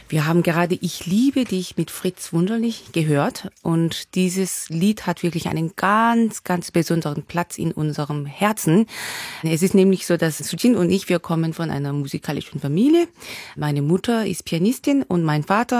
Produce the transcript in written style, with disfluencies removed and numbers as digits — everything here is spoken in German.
Wir haben gerade Ich liebe dich mit Fritz Wunderlich gehört und dieses Lied hat wirklich einen ganz, ganz besonderen Platz in unserem Herzen. Es ist nämlich so, dass Sujin und ich, wir kommen von einer musikalischen Familie. Meine Mutter ist Pianistin und mein Vater